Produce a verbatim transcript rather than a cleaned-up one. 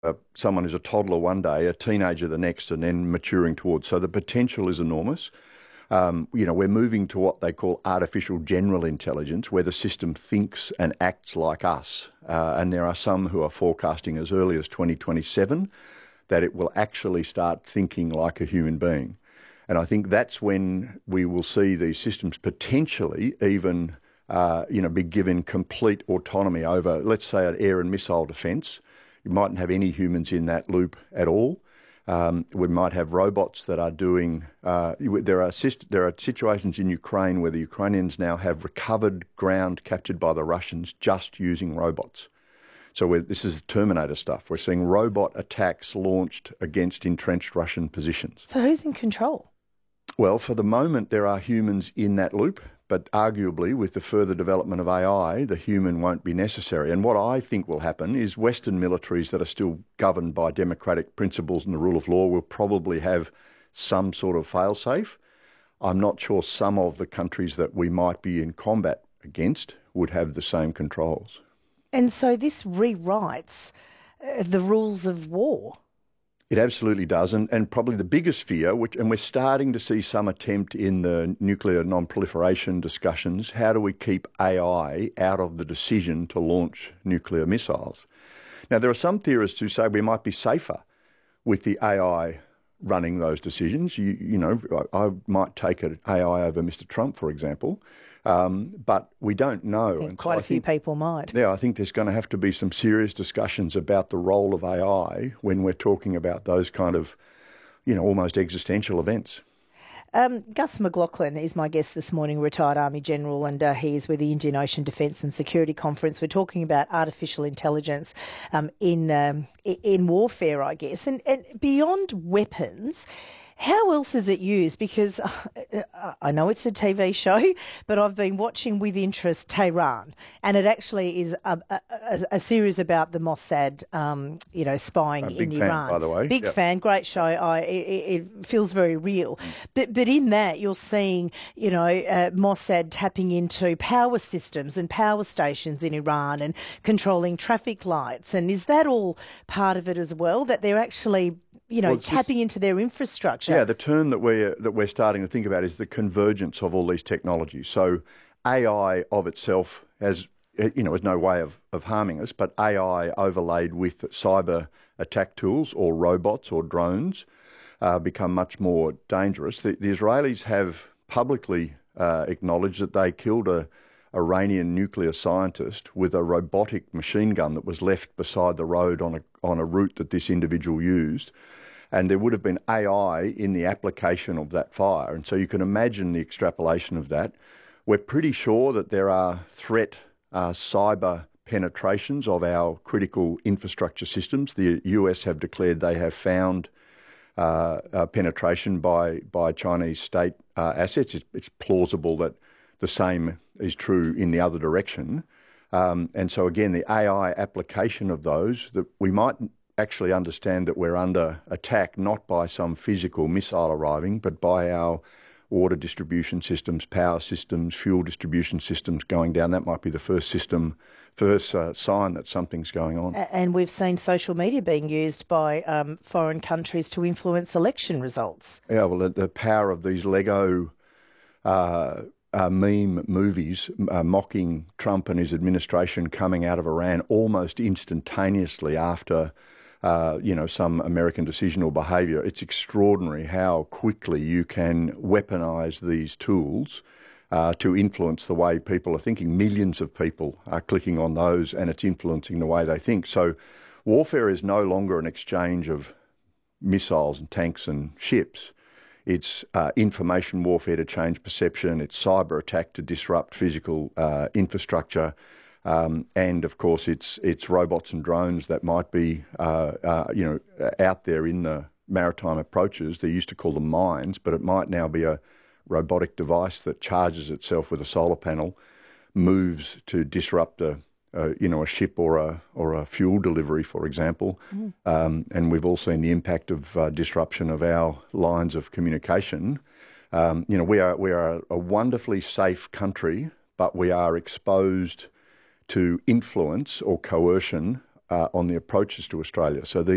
uh, someone who's a toddler one day, a teenager the next, and then maturing towards. So the potential is enormous. Um, you know, we're moving to what they call artificial general intelligence, where the system thinks and acts like us. Uh, and there are some who are forecasting as early as twenty twenty-seven that it will actually start thinking like a human being. And I think that's when we will see these systems potentially even, uh, you know, be given complete autonomy over, let's say, an air and missile defence. You mightn't have any humans in that loop at all. Um, we might have robots that are doing. Uh, there are there are situations in Ukraine where the Ukrainians now have recovered ground captured by the Russians just using robots. So we're, this is Terminator stuff. We're seeing robot attacks launched against entrenched Russian positions. So who's in control? Well, for the moment, there are humans in that loop, but arguably with the further development of A I, the human won't be necessary. And what I think will happen is Western militaries that are still governed by democratic principles and the rule of law will probably have some sort of fail-safe. I'm not sure some of the countries that we might be in combat against would have the same controls. And so this rewrites uh, the rules of war. It absolutely does, and, and probably the biggest fear, which, and we're starting to see some attempt in the nuclear non-proliferation discussions, how do we keep A I out of the decision to launch nuclear missiles? Now, there are some theorists who say we might be safer with the A I running those decisions. You, you know, I, I might take an A I over Mister Trump, for example, um, but we don't know. I think and quite so a few think, people might. Yeah, I think there's going to have to be some serious discussions about the role of A I when we're talking about those kind of, you know, almost existential events. Um, Gus McLaughlin is my guest this morning, retired Army General, and uh, he is with the Indian Ocean Defence and Security Conference. We're talking about artificial intelligence um, in um, in warfare, I guess. And, and beyond weapons, how else is it used? Because uh, I know it's a T V show, but I've been watching with interest Tehran, and it actually is a, a, a series about the Mossad, um, you know, spying a in big fan, Iran. By the way, big yep. fan, great show. I it, it feels very real, but but in that you're seeing, you know, uh, Mossad tapping into power systems and power stations in Iran and controlling traffic lights, and is that all part of it as well? That they're actually, you know, well, tapping just, into their infrastructure. Yeah, the term that we're that we're starting to think about is the convergence of all these technologies. So A I of itself has, you know, has no way of, of harming us, but A I overlaid with cyber attack tools or robots or drones uh, become much more dangerous. The, the Israelis have publicly uh, acknowledged that they killed a Iranian nuclear scientist with a robotic machine gun that was left beside the road on a on a route that this individual used. And there would have been A I in the application of that fire. And so you can imagine the extrapolation of that. We're pretty sure that there are threat uh, cyber penetrations of our critical infrastructure systems. The U S have declared they have found uh, uh, penetration by, by Chinese state uh, assets. It's, it's plausible that the same is true in the other direction. Um, and so, again, the A I application of those, that we might actually understand that we're under attack not by some physical missile arriving, but by our water distribution systems, power systems, fuel distribution systems going down. That might be the first system, first uh, sign that something's going on. And we've seen social media being used by um, foreign countries to influence election results. Yeah, well, the, the power of these Lego uh, uh, meme movies uh, mocking Trump and his administration coming out of Iran almost instantaneously after Uh, you know, some American decision or behaviour. It's extraordinary how quickly you can weaponise these tools uh, to influence the way people are thinking. Millions of people are clicking on those and it's influencing the way they think. So warfare is no longer an exchange of missiles and tanks and ships. It's uh, information warfare to change perception. It's cyber attack to disrupt physical uh, infrastructure. Um, and of course, it's it's robots and drones that might be, uh, uh, you know, out there in the maritime approaches. They used to call them mines, but it might now be a robotic device that charges itself with a solar panel, moves to disrupt a, a you know, a ship or a or a fuel delivery, for example. Mm. Um, and we've all seen the impact of uh, disruption of our lines of communication. Um, you know, we are we are a wonderfully safe country, but we are exposed to influence or coercion uh, on the approaches to Australia. So these